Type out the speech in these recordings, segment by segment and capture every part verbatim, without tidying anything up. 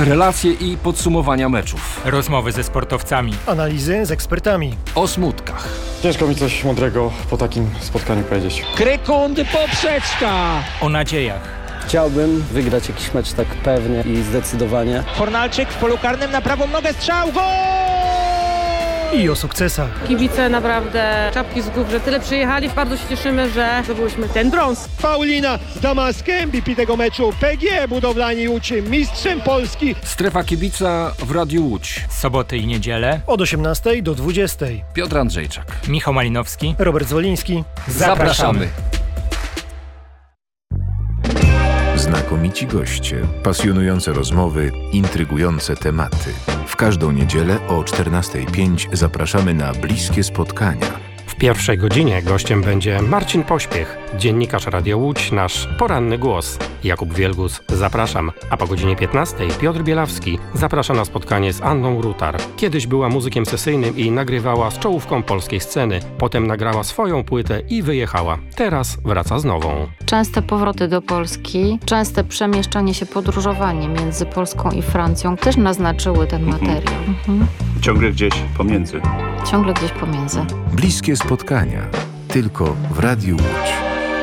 Relacje i podsumowania meczów. Rozmowy ze sportowcami. Analizy z ekspertami. O smutkach. Ciężko mi coś mądrego po takim spotkaniu powiedzieć. Krykund poprzeczka. O nadziejach. Chciałbym wygrać jakiś mecz tak pewnie i zdecydowanie. Fornalczyk w polu karnym na prawą nogę, strzał, gol! I o sukcesach. Kibice naprawdę czapki z głów, że tyle przyjechali. Bardzo się cieszymy, że zdobyliśmy ten brąz. Paulina Damask, M V P tego meczu. P G Budowlani Łódź, mistrzem Polski. Strefa kibica w Radiu Łódź. Soboty i niedzielę. Od osiemnastej do dwudziestej. Piotr Andrzejczak. Michał Malinowski. Robert Zwoliński. Zapraszamy. Znakomici goście, pasjonujące rozmowy, intrygujące tematy. W każdą niedzielę o czternastej pięć zapraszamy na bliskie spotkania. W pierwszej godzinie gościem będzie Marcin Pośpiech, dziennikarz Radia Łódź, nasz poranny głos. Jakub Wielgus, zapraszam. A po godzinie piętnastej Piotr Bielawski zaprasza na spotkanie z Anną Rutar. Kiedyś była muzykiem sesyjnym i nagrywała z czołówką polskiej sceny. Potem nagrała swoją płytę i wyjechała. Teraz wraca z nową. Częste powroty do Polski, częste przemieszczanie się, podróżowanie między Polską i Francją też naznaczyły ten materiał. Mhm. Ciągle gdzieś pomiędzy. Ciągle gdzieś pomiędzy. Bliskie spotkania. Tylko w Radiu Łódź.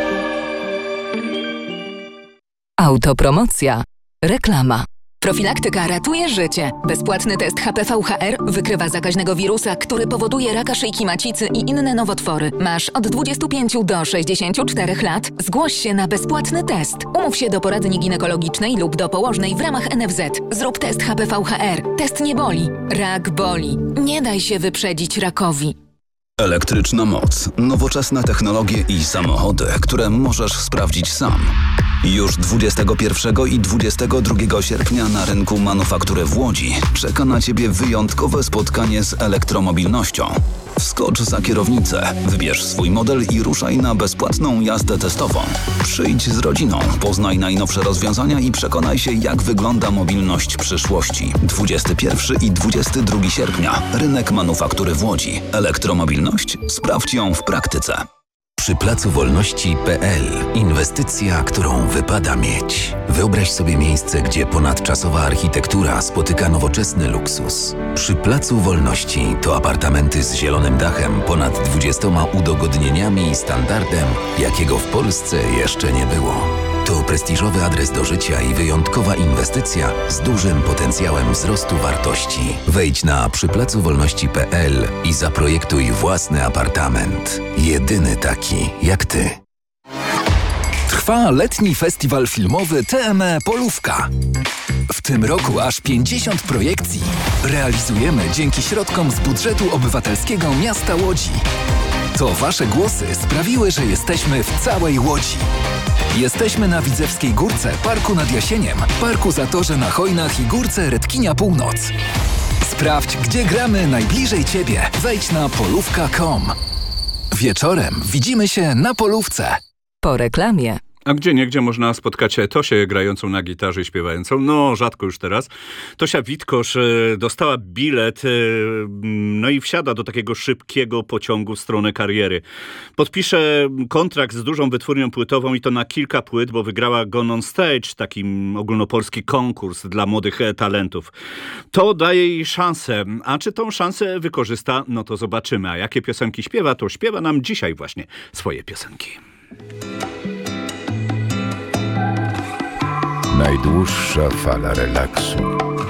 Autopromocja. Reklama. Profilaktyka ratuje życie. Bezpłatny test H P V H R wykrywa zakaźnego wirusa, który powoduje raka szyjki macicy i inne nowotwory. Masz od dwudziestu pięciu do sześćdziesięciu czterech lat. Zgłoś się na bezpłatny test. Umów się do poradni ginekologicznej lub do położnej w ramach N F Z. Zrób test H P V H R. Test nie boli. Rak boli. Nie daj się wyprzedzić rakowi. Elektryczna moc, nowoczesne technologie i samochody, które możesz sprawdzić sam. Już dwudziestego pierwszego i dwudziestego drugiego sierpnia na rynku manufaktury w Łodzi czeka na Ciebie wyjątkowe spotkanie z elektromobilnością. Wskocz za kierownicę, wybierz swój model i ruszaj na bezpłatną jazdę testową. Przyjdź z rodziną, poznaj najnowsze rozwiązania i przekonaj się, jak wygląda mobilność przyszłości. dwudziestego pierwszego i dwudziestego drugiego sierpnia. Rynek manufaktury w Łodzi. Elektromobilność? Sprawdź ją w praktyce. Przy Placu Wolności kropka pe el inwestycja, którą wypada mieć. Wyobraź sobie miejsce, gdzie ponadczasowa architektura spotyka nowoczesny luksus. Przy Placu Wolności to apartamenty z zielonym dachem, ponad dwudziestoma udogodnieniami i standardem, jakiego w Polsce jeszcze nie było. To prestiżowy adres do życia i wyjątkowa inwestycja z dużym potencjałem wzrostu wartości. Wejdź na przy placu wolności kropka pe el i zaprojektuj własny apartament. Jedyny taki jak ty. Trwa letni festiwal filmowy T M E Polówka. W tym roku aż pięćdziesiąt projekcji realizujemy dzięki środkom z budżetu obywatelskiego miasta Łodzi. To wasze głosy sprawiły, że jesteśmy w całej Łodzi. Jesteśmy na Widzewskiej Górce, Parku nad Jasieniem, Parku Zatorze na Chojnach i Górce Redkinia Północ. Sprawdź, gdzie gramy najbliżej Ciebie. Wejdź na polówka kropka com. Wieczorem widzimy się na polówce. Po reklamie. A gdzie niegdzie można spotkać Tosię grającą na gitarze i śpiewającą. No, rzadko już teraz. Tosia Witkosz dostała bilet, no i wsiada do takiego szybkiego pociągu w stronę kariery. Podpisze kontrakt z dużą wytwórnią płytową i to na kilka płyt, bo wygrała Gone on Stage, taki ogólnopolski konkurs dla młodych talentów. To daje jej szansę. A czy tą szansę wykorzysta? No to zobaczymy. A jakie piosenki śpiewa? To śpiewa nam dzisiaj właśnie swoje piosenki. Najdłuższa fala relaksu.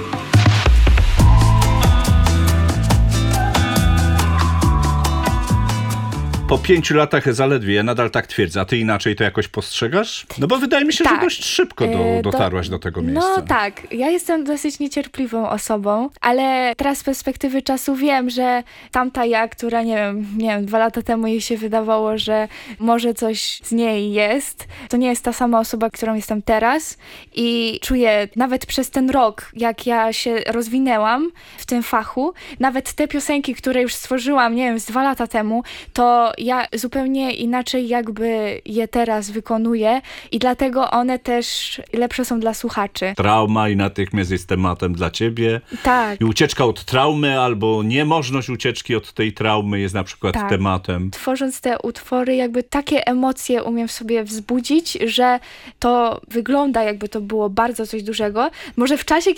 Po pięciu latach zaledwie, ja nadal tak twierdzę, a ty inaczej to jakoś postrzegasz? No bo wydaje mi się, tak. że dość szybko do, dotarłaś do, do tego miejsca. No tak, ja jestem dosyć niecierpliwą osobą, ale teraz z perspektywy czasu wiem, że tamta ja, która nie wiem, nie wiem, dwa lata temu jej się wydawało, że może coś z niej jest, to nie jest ta sama osoba, którą jestem teraz i czuję nawet przez ten rok, jak ja się rozwinęłam w tym fachu, nawet te piosenki, które już stworzyłam, nie wiem, z dwa lata temu, to ja zupełnie inaczej jakby je teraz wykonuję i dlatego one też lepsze są dla słuchaczy. Trauma i natychmiast jest tematem dla ciebie. Tak. I ucieczka od traumy albo niemożność ucieczki od tej traumy jest na przykład tak. tematem. Tworząc te utwory jakby takie emocje umiem w sobie wzbudzić, że to wygląda jakby to było bardzo coś dużego. Może w czasie,